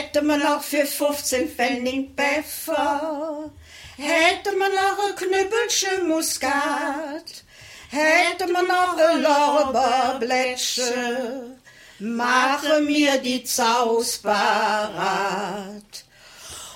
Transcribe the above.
hätte man noch für 15 Pfennig Pfeffer, hätte man noch ein Knüppelchen Muskat, hätte man noch ein Lorbeerblättchen, mache mir die Zaus parat.